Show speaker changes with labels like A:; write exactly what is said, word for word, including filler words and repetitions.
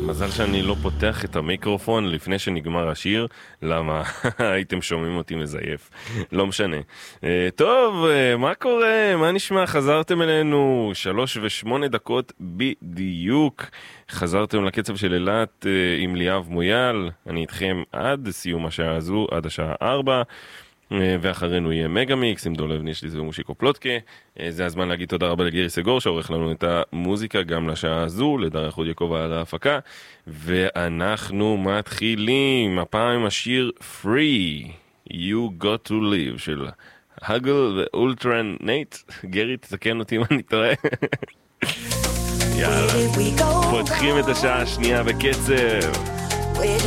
A: מזל שאני לא פותח את המיקרופון לפני שנגמר השיר, למה הייתם שומעים אותי מזייף. לא משנה. טוב, מה קורה? מה נשמע? חזרתם אלינו שלוש ושמונה דקות בדיוק. חזרתם לקצב של אילת עם ליאב מויאל. אני איתכם עד סיום השעה הזו, עד השעה ארבע. ואחרינו יהיה מגה מיקס עם דולב נישליס ומושיקו פלוטקה. זה הזמן להגיד תודה רבה לגירי סגור שעורך לנו את המוזיקה גם לשעה הזו, לדרך חוד יקוב על ההפקה, ואנחנו מתחילים הפעם עם השיר Free You Got To Live של הגל ואולטרן נייט. גרי תתקן אותי אם אני טועה. יאללה, פותחים את השעה השנייה בקצב.